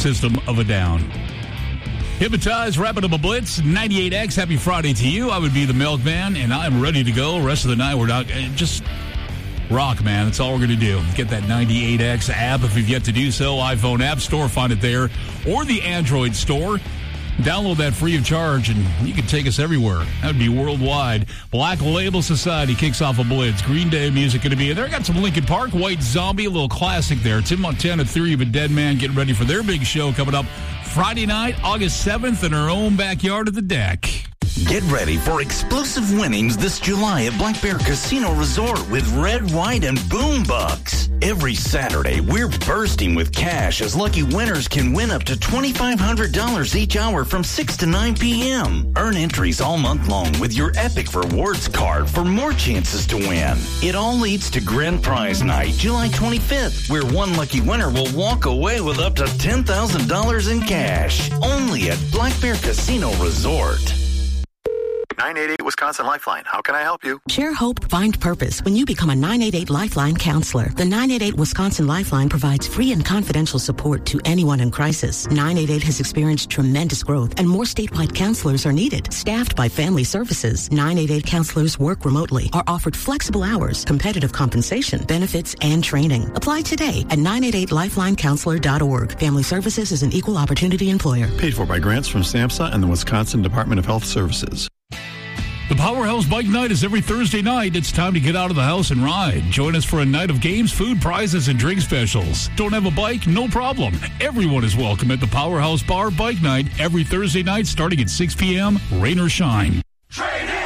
system of a down. Hypnotize, wrapping up a blitz, 98X. Happy Friday to you. I would be the milkman, and I'm ready to go. Rest of the night, we're not just rock, man. That's all we're going to do. Get that 98X app if you've yet to do so. iPhone App Store, find it there, or the Android Store. Download that free of charge, and you can take us everywhere. That would be worldwide. Black Label Society kicks off a blitz. Green Day music going to be in there. Got some Linkin Park, White Zombie, a little classic there. Tim Montana, Theory of a Dead Man, getting ready for their big show coming up Friday night, August 7th, in our own backyard at the Deck. Get ready for explosive winnings this July at Black Bear Casino Resort with Red, White, and Boombucks. Every Saturday, we're bursting with cash as lucky winners can win up to $2,500 each hour from 6 to 9 p.m. Earn entries all month long with your Epic Rewards card for more chances to win. It all leads to Grand Prize Night, July 25th, where one lucky winner will walk away with up to $10,000 in cash. Only at Black Bear Casino Resort. 988 Wisconsin Lifeline. How can I help you? Share hope, find purpose when you become a 988 Lifeline counselor. The 988 Wisconsin Lifeline provides free and confidential support to anyone in crisis. 988 has experienced tremendous growth and more statewide counselors are needed. Staffed by Family Services, 988 counselors work remotely, are offered flexible hours, competitive compensation, benefits, and training. Apply today at 988lifelinecounselor.org. Family Services is an equal opportunity employer. Paid for by grants from SAMHSA and the Wisconsin Department of Health Services. The Powerhouse Bike Night is every Thursday night. It's time to get out of the house and ride. Join us for a night of games, food, prizes, and drink specials. Don't have a bike? No problem. Everyone is welcome at the Powerhouse Bar Bike Night every Thursday night starting at 6 p.m., rain or shine. Trade it!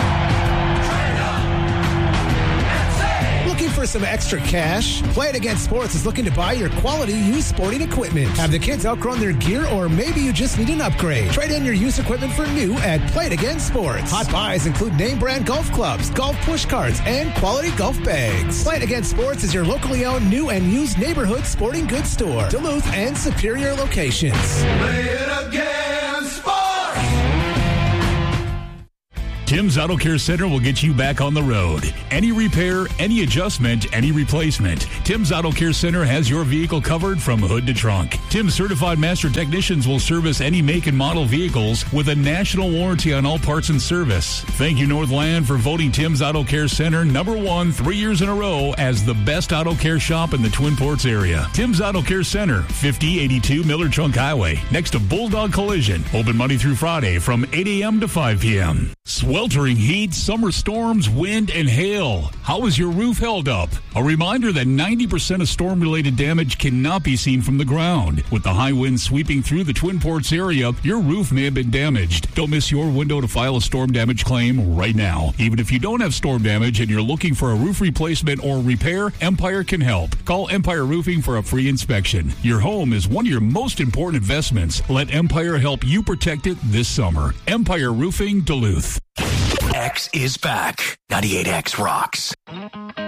Looking for some extra cash? Play It Again Sports is looking to buy your quality used sporting equipment. Have the kids outgrown their gear, or maybe you just need an upgrade? Trade in your used equipment for new at Play It Again Sports. Hot buys include name brand golf clubs, golf push carts, and quality golf bags. Play It Again Sports is your locally owned new and used neighborhood sporting goods store. Duluth and Superior locations. Play It Again Sports. Tim's Auto Care Center will get you back on the road. Any repair, any adjustment, any replacement. Tim's Auto Care Center has your vehicle covered from hood to trunk. Tim's certified master technicians will service any make and model vehicles with a national warranty on all parts and service. Thank you, Northland, for voting Tim's Auto Care Center #1 3 years in a row as the best auto care shop in the Twin Ports area. Tim's Auto Care Center, 5082 Miller Trunk Highway, next to Bulldog Collision. Open Monday through Friday from 8 a.m. to 5 p.m. Sweltering heat, summer storms, wind, and hail. How is your roof held up? A reminder that 90% of storm-related damage cannot be seen from the ground. With the high winds sweeping through the Twin Ports area, your roof may have been damaged. Don't miss your window to file a storm damage claim right now. Even if you don't have storm damage and you're looking for a roof replacement or repair, Empire can help. Call Empire Roofing for a free inspection. Your home is one of your most important investments. Let Empire help you protect it this summer. Empire Roofing, Duluth. X is back. 98X rocks.